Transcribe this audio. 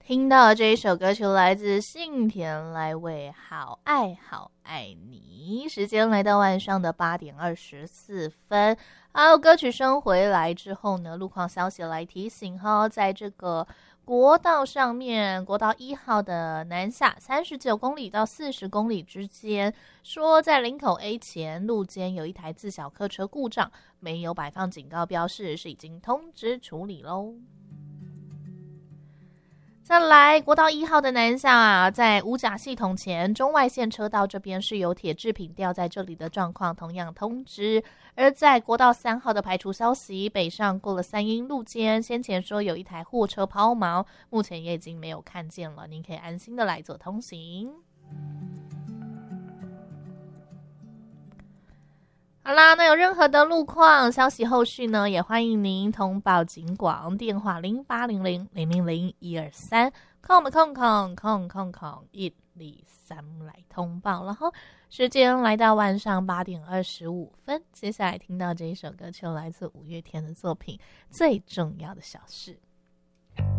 听到这一首歌曲来自信田来未，好爱好爱你。时间来到晚上的8点24分。好，歌曲声回来之后呢，路况消息来提醒哈，在这个国道上面，国道1号的南下39公里到40公里之间，说在林口 A 前路肩有一台自小客车故障，没有摆放警告标示，是已经通知处理咯。再来，国道1号的南下啊，在五甲系统前中外线车道这边是有铁制品掉在这里的状况，同样通知。而在国道3号的排除消息，北上过了三鶯路肩，先前说有一台货车抛锚，目前也已经没有看见了，您可以安心的来做通行。好啦，那有任何的路况消息后续呢，也欢迎您通报警广，电话0800000123，空的空123来通报。然后时间来到晚上8点25分，接下来听到这一首歌曲来自五月天的作品《最重要的小事》。